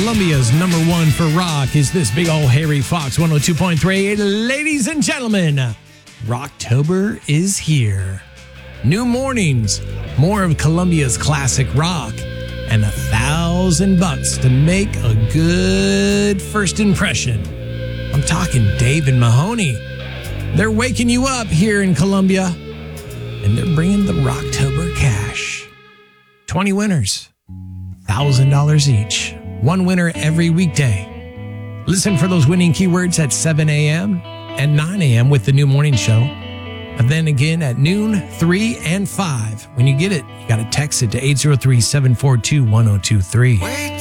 Columbia's number one for rock is this big old hairy Fox 102.3. Ladies and gentlemen, Rocktober is here. New mornings, more of Columbia's classic rock, and $1,000 to make a good first impression. I'm talking Dave and Mahoney. They're waking you up here in Columbia, and they're bringing the Rocktober cash. 20 winners, $1,000 each. One winner every weekday. Listen for those winning keywords at 7 a.m. and 9 a.m. with the new morning show. And then again at noon, 3, and 5. When you get it, you got to text it to 803-742-1023.